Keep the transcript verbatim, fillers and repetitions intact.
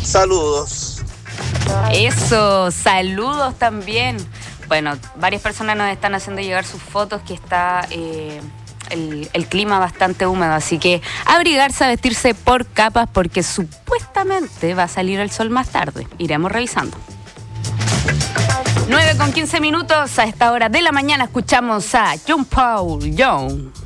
Saludos. Eso, saludos también. Bueno, varias personas nos están haciendo llegar sus fotos que está eh, el, el clima bastante húmedo, así que abrigarse, a vestirse por capas porque supuestamente va a salir el sol más tarde. Iremos revisando. nueve con quince minutos, a esta hora de la mañana escuchamos a John Paul Young.